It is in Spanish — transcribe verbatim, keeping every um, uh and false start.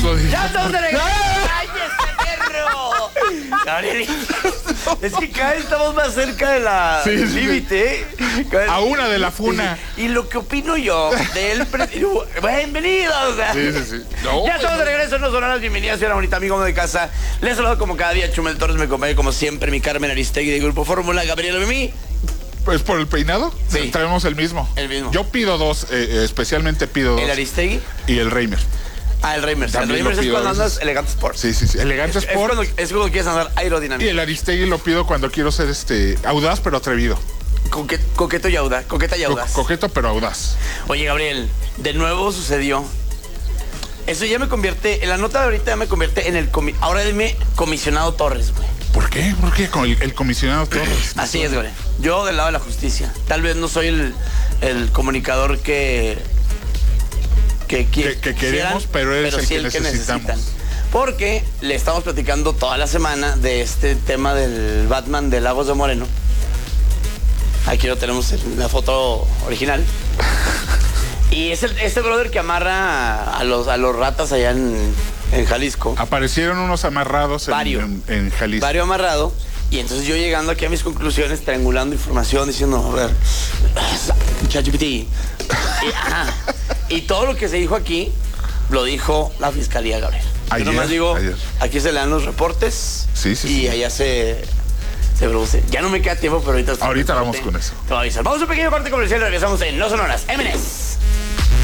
lo dije. ¡Ya estamos de regreso! ¡Cállese, perro! Gabriel, es que cada vez estamos más cerca de la Sí, sí, límite, ¿eh? A una de la funa. Y lo que opino yo de él... pre- ¡Bienvenidos! Sí, sí, sí. No, Ya estamos de no. regreso, no son las bienvenidas, soy una bonita amigo de casa. Les saludo como cada día, Chumel Torres, me acompaña como siempre mi Carmen Aristegui de Grupo Fórmula, Gabriel Mimi. Pues por el peinado, Sí. traemos el mismo. El mismo. Yo pido dos, eh, eh, especialmente pido dos. El Aristegui. Y el Reimer. Ah, el Reimers. El También Reimers lo es pido cuando a veces. andas elegante sport. Sí, sí, sí. Elegante Es, es Sport. cuando, es cuando quieres andar Y aerodinámico. el Aristegui lo pido cuando quiero ser este audaz pero atrevido. Coque- coqueto y audaz. Coqueta y Co- audaz. coqueto pero audaz. Oye, Gabriel, de nuevo sucedió. Eso ya me convierte, en la nota de ahorita ya me convierte en el... comi- Ahora dime comisionado Torres, güey. ¿Por qué? ¿Por qué? Con el, el comisionado Torres. Así es, güey. Yo del lado de la justicia. Tal vez no soy el, el comunicador que... Que, qui- Que- que queremos, quisieran, pero eres el sí que necesitamos. necesitan. Porque le estamos platicando toda la semana de este tema del Batman de Lagos de Moreno. Aquí lo tenemos en la foto original. Y es el, este brother que amarra a los, a los ratas allá en, en Jalisco. Aparecieron unos amarrados en, Vario. en, en Jalisco. Vario amarrado. Y entonces yo llegando aquí a mis conclusiones, triangulando información, diciendo, a ver, ChatGPT. Y, ajá. Y todo lo que se dijo aquí, lo dijo la Fiscalía, Gabriel. Ayer, yo nomás digo, ayer. aquí se le dan los reportes. Sí, sí, Y sí. allá se, se produce. Ya no me queda tiempo, pero ahorita... Ahorita vamos con eso. Te voy a avisar. Vamos a un pequeño corte comercial y regresamos en No Sonoras. M N S.